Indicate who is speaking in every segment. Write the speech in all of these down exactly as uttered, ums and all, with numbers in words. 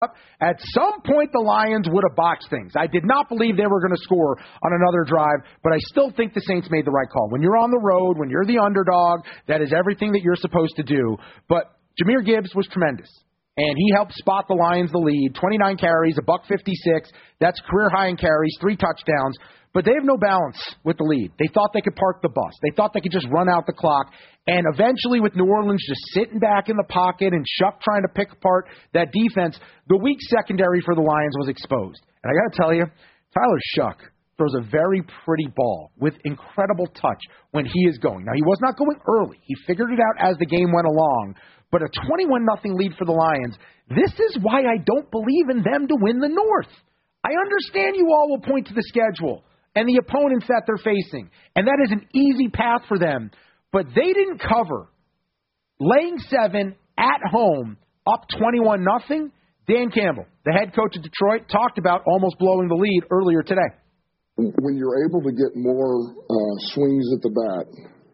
Speaker 1: At some point, the Lions would have boxed things. I did not believe they were going to score on another drive, but I still think the Saints made the right call. When you're on the road, when you're the underdog, that is everything that you're supposed to do. But Jahmyr Gibbs was tremendous, and he helped spot the Lions the lead. twenty-nine carries, a buck fifty-six. That's career high in carries, three touchdowns. But they have no balance with the lead. They thought they could park the bus. They thought they could just run out the clock. And eventually, with New Orleans just sitting back in the pocket and Shuck trying to pick apart that defense, the weak secondary for the Lions was exposed. And I got to tell you, Tyler Shuck throws a very pretty ball with incredible touch when he is going. Now, he was not going early. He figured it out as the game went along. But a twenty-one nothing lead for the Lions, this is why I don't believe in them to win the North. I understand you all will point to the schedule and the opponents that they're facing, and that is an easy path for them. But they didn't cover laying seven at home, up twenty-one nothing. Dan Campbell, the head coach of Detroit, talked about almost blowing the lead earlier today.
Speaker 2: When you're able to get more uh, swings at the bat,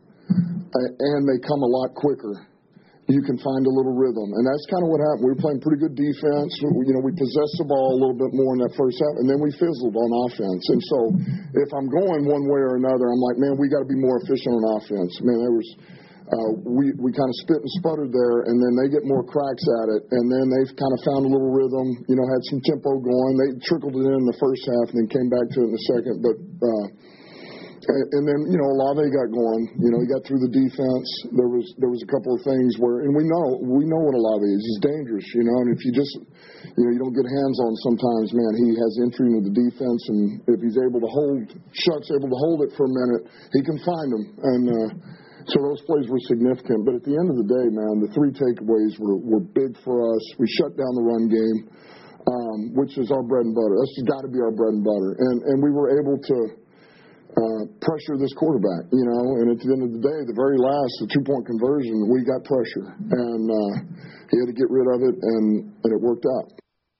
Speaker 2: and they come a lot quicker, you can find a little rhythm. And that's kind of what happened. We were playing pretty good defense. We, you know, we possessed the ball a little bit more in that first half, and then we fizzled on offense. And so if I'm going one way or another, I'm like, man, we got to be more efficient on offense. Man, there was uh, we, we kind of spit and sputtered there, and then they get more cracks at it, and then they've kind of found a little rhythm, you know, had some tempo going. They trickled it in in the first half and then came back to it in the second. But uh And then, you know, Olave got going. You know, he got through the defense. There was there was a couple of things where, and we know we know what Olave is. He's dangerous, you know. And if you just, you know, you don't get hands on sometimes, man, he has entry into the defense. And if he's able to hold, Shuck's able to hold it for a minute, he can find him. And uh, so those plays were significant. But at the end of the day, man, the three takeaways were, were big for us. We shut down the run game, um, which is our bread and butter. That's got to be our bread and butter. And and we were able to Uh, pressure this quarterback, you know, and at the end of the day, the very last, the two-point conversion, we got pressure, and uh, he had to get rid of it, and, and it worked out.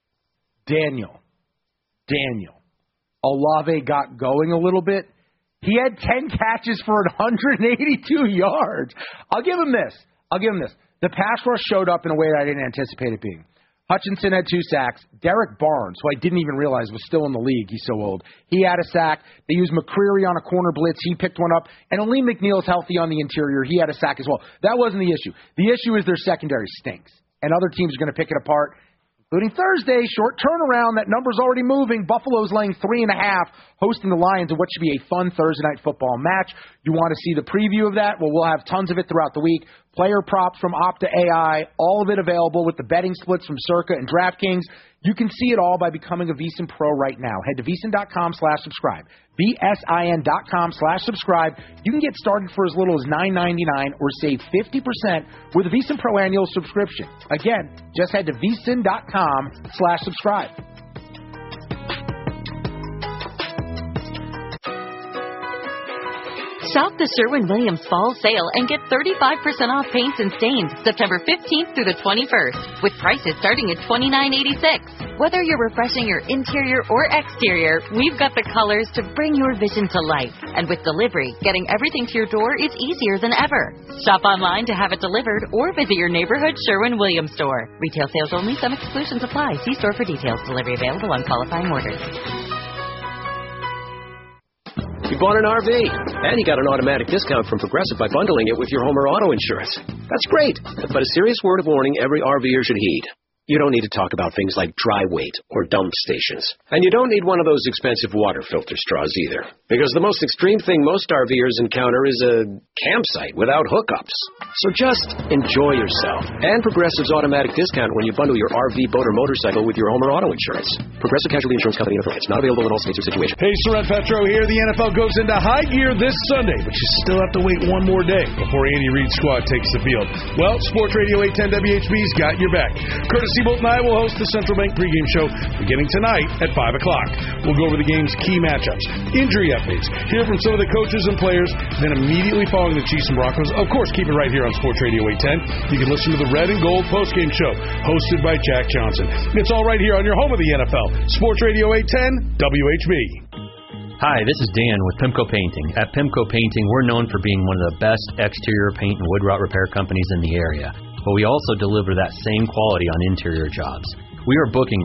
Speaker 1: Daniel, Daniel, Olave got going a little bit. He had ten catches for one hundred eighty-two yards. I'll give him this. I'll give him this. The pass rush showed up in a way that I didn't anticipate it being. Hutchinson had two sacks. Derek Barnes, who I didn't even realize was still in the league, he's so old, he had a sack. They used McCreary on a corner blitz. He picked one up. And Aleem McNeil's healthy on the interior. He had a sack as well. That wasn't the issue. The issue is their secondary stinks. And other teams are going to pick it apart, including Thursday. Short turnaround. That number's already moving. Buffalo's laying three and a half, hosting the Lions in what should be a fun Thursday night football match. You want to see the preview of that? Well, we'll have tons of it throughout the week. Player props from Opta A I, all of it available with the betting splits from Circa and DraftKings. You can see it all by becoming a VSiN Pro right now. Head to VSiN.com slash subscribe. V-S-I-N dot com slash subscribe. You can get started for as little as nine ninety-nine or save fifty percent with a VSiN Pro annual subscription. Again, just head to VSiN.com slash subscribe.
Speaker 3: Shop the Sherwin-Williams Fall Sale and get thirty-five percent off paints and stains September fifteenth through the twenty-first, with prices starting at twenty-nine eighty-six. Whether you're refreshing your interior or exterior, we've got the colors to bring your vision to life. And with delivery, getting everything to your door is easier than ever. Shop online to have it delivered or visit your neighborhood Sherwin-Williams store. Retail sales only. Some exclusions apply. See store for details. Delivery available on qualifying orders.
Speaker 4: You bought an R V, and you got an automatic discount from Progressive by bundling it with your home or auto insurance. That's great, but a serious word of warning every RVer should heed. You don't need to talk about things like dry weight or dump stations. And you don't need one of those expensive water filter straws either. Because the most extreme thing most RVers encounter is a campsite without hookups. So just enjoy yourself. And Progressive's automatic discount when you bundle your R V, boat, or motorcycle with your home or auto insurance. Progressive Casualty Insurance Company and affiliates. Not available in all states or situations.
Speaker 5: Hey, Soren Petro here. The N F L goes into high gear this Sunday, but you still have to wait one more day before Andy Reid's squad takes the field. Well, Sports Radio eight ten W H B's got your back. Courtesy Bolt and I will host the Central Bank pregame show beginning tonight at five o'clock. We'll go over the game's key matchups, injury updates, hear from some of the coaches and players, then immediately following the Chiefs and Broncos, of course, keep it right here on Sports Radio eight ten. You can listen to the Red and Gold postgame show hosted by Jack Johnson. It's all right here on your home of the N F L, Sports Radio eight ten W H B.
Speaker 6: Hi, this is Dan with Pimco Painting. At Pimco Painting, we're known for being one of the best exterior paint and wood rot repair companies in the area. But we also deliver that same quality on interior jobs. We are booking